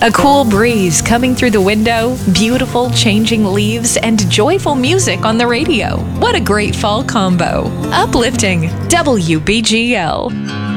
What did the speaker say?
A cool breeze coming through the window, beautiful changing leaves, and joyful music on the radio. What a great fall combo. Uplifting WBGL.